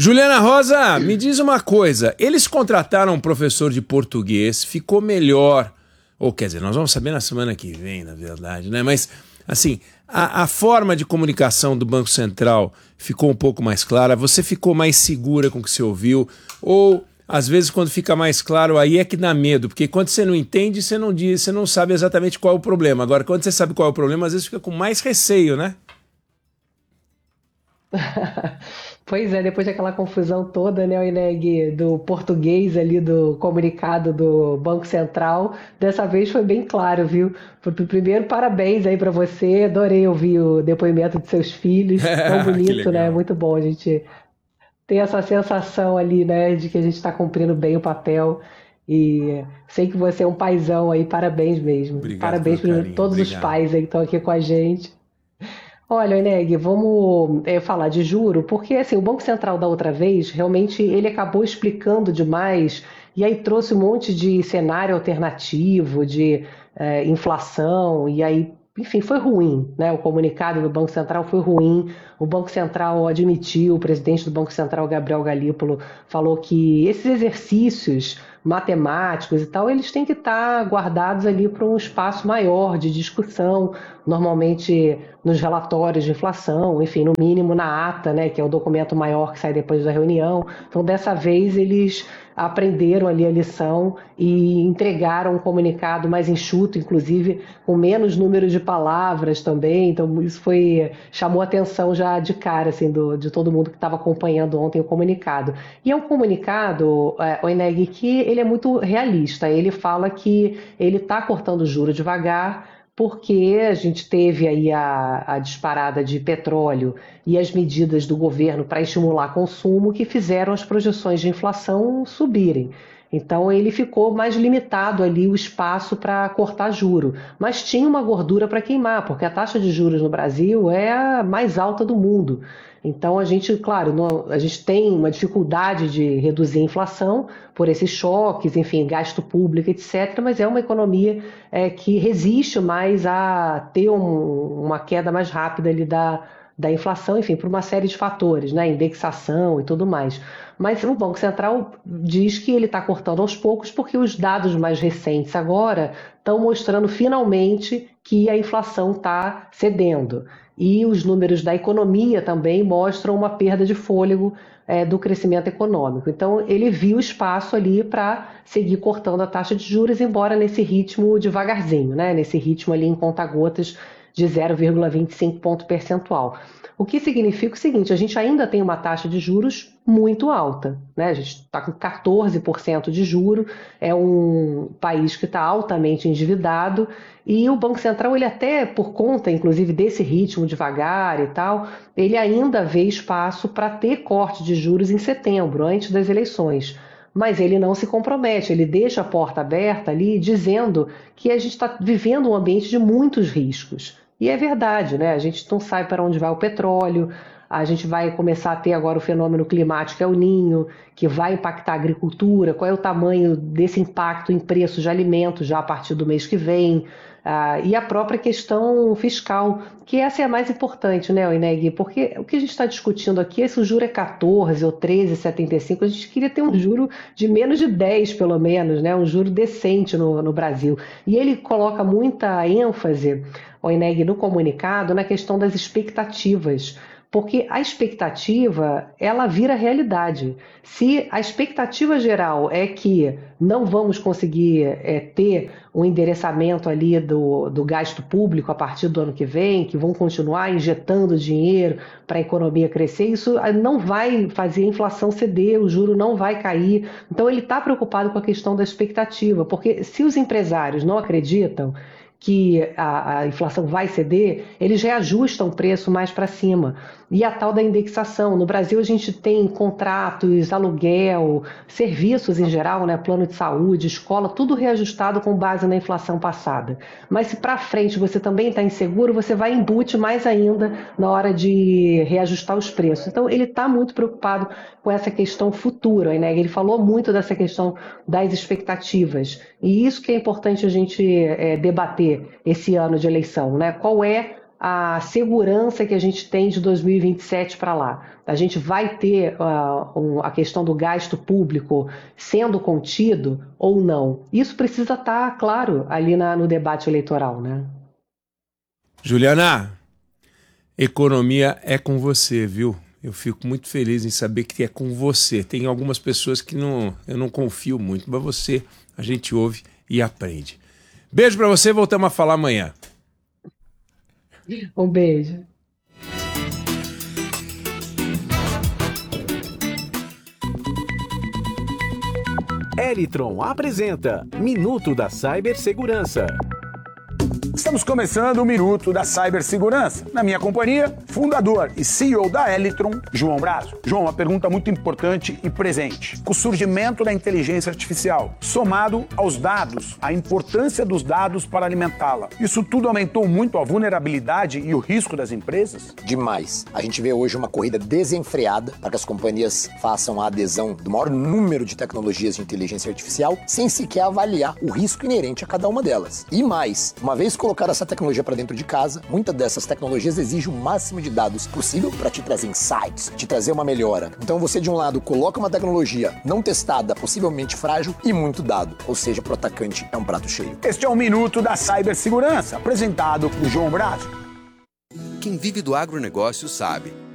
Juliana Rosa, me diz uma coisa. Eles contrataram um professor de português, ficou melhor. Ou quer dizer, nós vamos saber na semana que vem, na verdade, né? Mas, assim, a forma de comunicação do Banco Central ficou um pouco mais clara? Você ficou mais segura com o que você ouviu? Ou, às vezes, quando fica mais claro, aí é que dá medo? Porque quando você não entende, você não diz, você não sabe exatamente qual é o problema. Agora, quando você sabe qual é o problema, às vezes fica com mais receio, né? Pois é, depois daquela confusão toda, né, Ineg, do português ali do comunicado do Banco Central, dessa vez foi bem claro, viu? Primeiro, parabéns aí para você, adorei ouvir o depoimento de seus filhos, tão Que bonito, né? legal. Muito bom a gente ter essa sensação ali, né, de que a gente está cumprindo bem o papel. E sei que você é um paizão aí, parabéns mesmo. Obrigado pelo Parabéns para carinho, todos os obrigado. pais aí que estão aqui com a gente. Olha, Neg, vamos falar de juro, porque assim, o Banco Central da outra vez, realmente ele acabou explicando demais e aí trouxe um monte de cenário alternativo, de inflação, e aí, enfim, foi ruim, né? O comunicado do Banco Central foi ruim. O Banco Central admitiu, o presidente do Banco Central, Gabriel Galípolo, falou que esses exercícios matemáticos e tal, eles têm que estar guardados ali para um espaço maior de discussão, normalmente nos relatórios de inflação, enfim, no mínimo na ata, né, que é o documento maior que sai depois da reunião. Então, dessa vez, eles aprenderam ali a lição e entregaram um comunicado mais enxuto, inclusive com menos número de palavras também. Então, isso foi chamou a atenção já de cara, assim, de todo mundo que estava acompanhando ontem o comunicado. E é um comunicado, Oineg, que ele é muito realista. Ele fala que ele está cortando o juro devagar, porque a gente teve aí a disparada de petróleo e as medidas do governo para estimular consumo que fizeram as projeções de inflação subirem. Então ele ficou mais limitado ali o espaço para cortar juro, mas tinha uma gordura para queimar, porque a taxa de juros no Brasil é a mais alta do mundo. Então a gente, claro, a gente tem uma dificuldade de reduzir a inflação por esses choques, enfim, gasto público, etc. Mas é uma economia que resiste mais a ter uma queda mais rápida ali da inflação, enfim, por uma série de fatores, né, indexação e tudo mais. Mas o Banco Central diz que ele está cortando aos poucos porque os dados mais recentes agora estão mostrando finalmente que a inflação está cedendo. E os números da economia também mostram uma perda de fôlego do crescimento econômico. Então, ele viu espaço ali para seguir cortando a taxa de juros, embora nesse ritmo devagarzinho, né? Nesse ritmo ali em conta-gotas de 0,25 ponto percentual. O que significa o seguinte: a gente ainda tem uma taxa de juros muito alta, né? A gente está com 14% de juro, é um país que está altamente endividado e o Banco Central, ele até por conta, inclusive, desse ritmo devagar e tal, ele ainda vê espaço para ter corte de juros em setembro, antes das eleições. Mas ele não se compromete, ele deixa a porta aberta ali, dizendo que a gente está vivendo um ambiente de muitos riscos. E é verdade, né? A gente não sabe para onde vai o petróleo, a gente vai começar a ter agora o fenômeno climático El Niño, que vai impactar a agricultura, qual é o tamanho desse impacto em preços de alimentos já a partir do mês que vem. E a própria questão fiscal, que essa é a mais importante, né, Ineg? Porque o que a gente está discutindo aqui é se o juro é 14 ou 13,75, a gente queria ter um juro de menos de 10, pelo menos, né? Um juro decente no Brasil. E ele coloca muita ênfase, o Ineg, no comunicado, na questão das expectativas. Porque a expectativa, ela vira realidade. Se a expectativa geral é que não vamos conseguir ter um endereçamento ali do gasto público a partir do ano que vem, que vão continuar injetando dinheiro para a economia crescer, isso não vai fazer a inflação ceder, o juro não vai cair. Então ele está preocupado com a questão da expectativa, porque se os empresários não acreditam que a inflação vai ceder, eles reajustam o preço mais para cima. E a tal da indexação. No Brasil, a gente tem contratos, aluguel, serviços em geral, né, plano de saúde, escola, tudo reajustado com base na inflação passada. Mas se para frente você também está inseguro, você vai embute mais ainda na hora de reajustar os preços. Então, ele está muito preocupado com essa questão futura, né? Ele falou muito dessa questão das expectativas. E isso que é importante a gente debater esse ano de eleição, né? Qual é a segurança que a gente tem de 2027 para lá? A gente vai ter a questão do gasto público sendo contido ou não? Isso precisa estar claro ali no debate eleitoral, né? Juliana, economia é com você, viu? Eu fico muito feliz em saber que é com você. Tem algumas pessoas que eu não confio muito, mas você, a gente ouve e aprende. Beijo pra você, voltamos a falar amanhã. Um beijo. Elitron apresenta Minuto da Cibersegurança. Estamos começando o Minuto da Cibersegurança. Na minha companhia, fundador e CEO da Elitron, João Brazo. João, uma pergunta muito importante e presente. Com o surgimento da inteligência artificial, somado aos dados, a importância dos dados para alimentá-la, isso tudo aumentou muito a vulnerabilidade e o risco das empresas? Demais. A gente vê hoje uma corrida desenfreada para que as companhias façam a adesão do maior número de tecnologias de inteligência artificial sem sequer avaliar o risco inerente a cada uma delas. E mais, uma vez colocar essa tecnologia para dentro de casa, muitas dessas tecnologias exigem o máximo de dados possível para te trazer insights, te trazer uma melhora. Então você, de um lado, coloca uma tecnologia não testada, possivelmente frágil e muito dado. Ou seja, para o atacante é um prato cheio. Este é o Minuto da Cibersegurança, apresentado por João Brazo. Quem vive do agronegócio sabe.